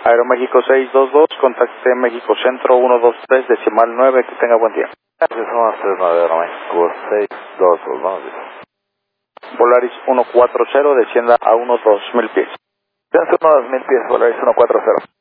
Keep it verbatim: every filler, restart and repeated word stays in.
Aeroméxico seis dos dos, contacte México Centro uno dos tres, decimal nueve, que tenga buen día. Gracias, uno tres nueve, Aeroméxico seis dos dos, buenos días. Volaris ciento cuarenta, descienda a unos dos mil pies. Descenso unos dos mil pies, Volaris ciento cuarenta.